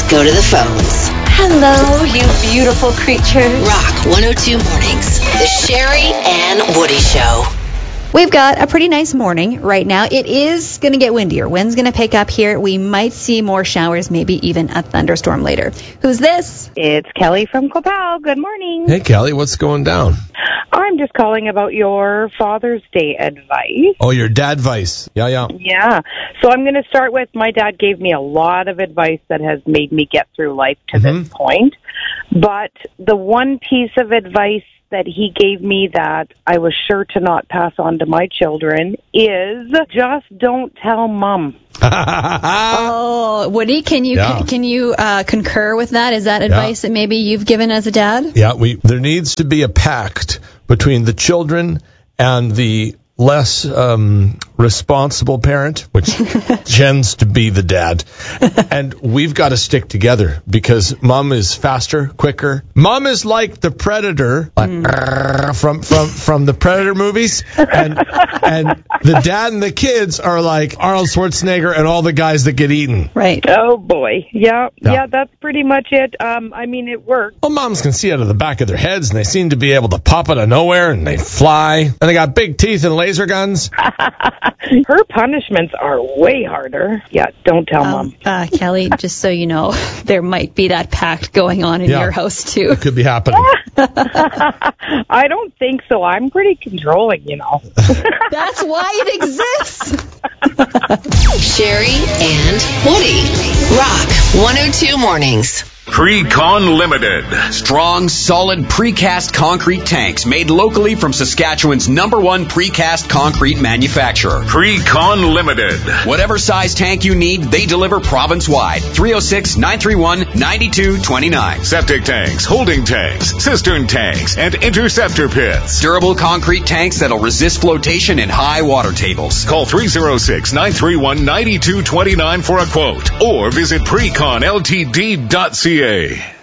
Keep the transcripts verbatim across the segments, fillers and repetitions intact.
go to the phones. Hello, you beautiful creatures. Rock one oh two Mornings, the Sherry and Woody Show. We've got a pretty nice morning right now. It is going to get windier. Wind's going to pick up here. We might see more showers, maybe even a thunderstorm later. Who's this? It's Kelly from Copal. Good morning. Hey, Kelly, what's going down? I'm just calling about your Father's Day advice. Oh, your dad advice. Yeah, yeah. Yeah. So I'm going to start with, my dad gave me a lot of advice that has made me get through life to mm-hmm. this point. But the one piece of advice that he gave me that I was sure to not pass on to my children is just don't tell Mom. Oh, Woody, can you yeah. can, can you uh, concur with that? Is that advice yeah. that maybe you've given as a dad? Yeah, we there needs to be a pact between the children and the less um, responsible parent, which tends to be the dad. And we've got to stick together because Mom is faster, quicker. Mom is like the Predator, like, mm. from from from the Predator movies, and and the dad and the kids are like Arnold Schwarzenegger and all the guys that get eaten. Right. Oh boy. Yeah. Yeah. Yeah, that's pretty much it. Um, I mean, it works. Well, moms can see out of the back of their heads, and they seem to be able to pop out of nowhere, and they fly, and they got big teeth and laser guns. Her punishments are way harder. Yeah, don't tell um, Mom. Uh, Kelly, just so you know, there might be that pact going on in yeah, your house, too. It could be happening. I don't think so. I'm pretty controlling, you know. That's why it exists. Sherry and Woody. Rock one oh two Mornings. Precon Limited. Strong, solid precast concrete tanks made locally from Saskatchewan's number one precast concrete manufacturer. Precon Limited. Whatever size tank you need, they deliver province-wide. three oh six, nine three one, nine two two nine. Septic tanks, holding tanks, cistern tanks, and interceptor pits. Durable concrete tanks that'll resist flotation in high water tables. Call three oh six, nine three one, nine two two nine for a quote or visit precon l t d dot c a.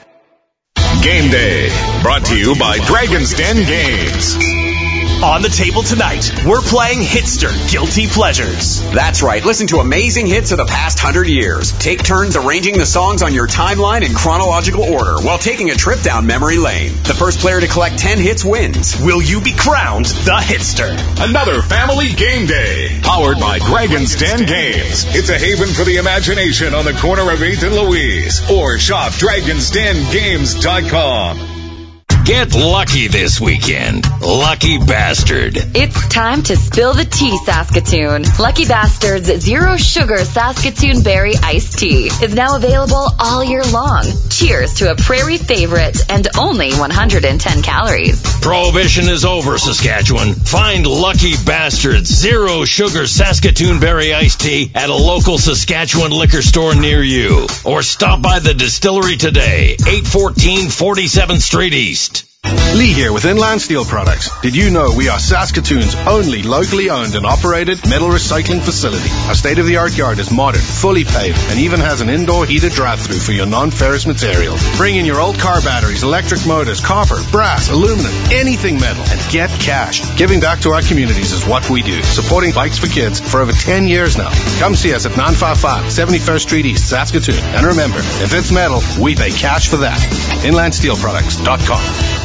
Game Day, brought to you by Dragon's Den Games. On the table tonight, we're playing Hitster Guilty Pleasures. That's right. Listen to amazing hits of the past hundred years. Take turns arranging the songs on your timeline in chronological order while taking a trip down memory lane. The first player to collect ten hits wins. Will you be crowned the Hitster? Another family game day, powered by Dragon's Den Games. It's a haven for the imagination on the corner of eighth and Louise. Or shop dragons den games dot com. Get lucky this weekend. Lucky Bastard. It's time to spill the tea, Saskatoon. Lucky Bastard's Zero Sugar Saskatoon Berry Iced Tea is now available all year long. Cheers to a prairie favorite and only one hundred ten calories. Prohibition is over, Saskatchewan. Find Lucky Bastard's Zero Sugar Saskatoon Berry Iced Tea at a local Saskatchewan liquor store near you. Or stop by the distillery today, eight fourteen forty-seventh Street East. Lee here with Inland Steel Products. Did you know we are Saskatoon's only locally owned and operated metal recycling facility? Our state-of-the-art yard is modern, fully paved, and even has an indoor heated drive-through for your non-ferrous materials. Bring in your old car batteries, electric motors, copper, brass, aluminum, anything metal, and get cash. Giving back to our communities is what we do, supporting Bikes for Kids for over ten years now. Come see us at nine fifty-five seventy-first Street East, Saskatoon. And remember, if it's metal, we pay cash for that. inland steel products dot com.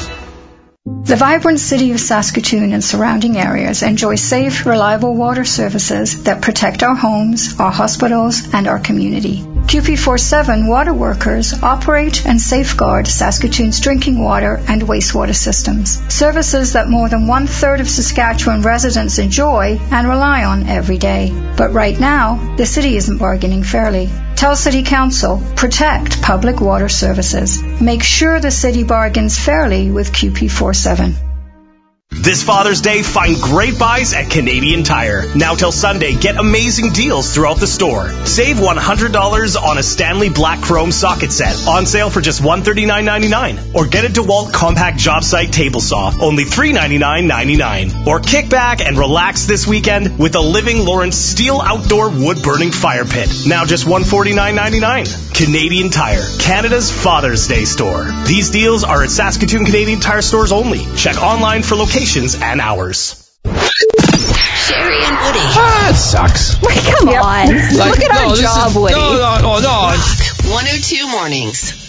The vibrant city of Saskatoon and surrounding areas enjoy safe, reliable water services that protect our homes, our hospitals, and our community. Q P forty-seven water workers operate and safeguard Saskatoon's drinking water and wastewater systems, services that more than one-third of Saskatchewan residents enjoy and rely on every day. But right now, the city isn't bargaining fairly. Tell City Council, protect public water services. Make sure the city bargains fairly with Q P forty-seven. This Father's Day, find great buys at Canadian Tire. Now till Sunday, get amazing deals throughout the store. Save one hundred dollars on a Stanley Black Chrome socket set, on sale for just one hundred thirty-nine ninety-nine. Or get a DeWalt Compact Job Site Table Saw, only three hundred ninety-nine ninety-nine. Or kick back and relax this weekend with a Living Lawrence Steel Outdoor Wood-Burning Fire Pit, now just one hundred forty-nine ninety-nine. Canadian Tire, Canada's Father's Day store. These deals are at Saskatoon Canadian Tire stores only. Check online for locations and hours. Sherry and Woody. Ah, it sucks. Come Yep. on. Like, Look at no, our job, is, Woody. No, no, no, no. Rock one oh two Mornings.